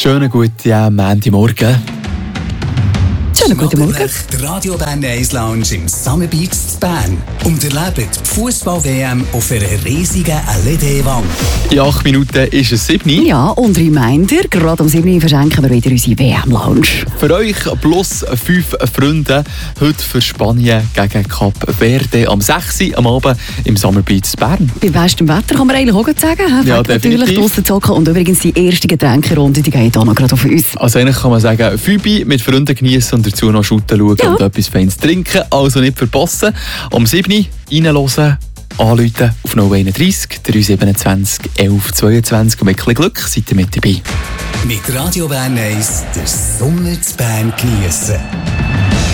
Schönen guten Montagmorgen. Schönen guten Morgen. Die Radio Bern 1 Lounge im Summer Beach in Bern. Und erlebt die Fußball-WM auf einer riesigen LED-Wand. In 8 Minuten ist es 7 Uhr. Ja, und Reminder, gerade um 7 Uhr verschenken wir wieder unsere WM-Lounge. Für euch plus 5 Freunde heute für Spanien gegen Kap Verde am 6 Uhr am Abend im Summer Beach in Bern. Bei bestem Wetter kann man eigentlich auch sagen. Ja, natürlich draussen zocken. Und übrigens die erste Getränkerunde, die geht auch noch gerade auf uns. Also eigentlich kann man sagen, 5 Uhr mit Freunden genießen und dazu noch shooten schauen und etwas Feines trinken. Also nicht verpassen. Um 7 Uhr reinhören, anrufen auf 031 327 11 22 und mit ein bisschen Glück seid ihr mit dabei. Mit Radio Bern 1 den Sommer in Bern geniessen.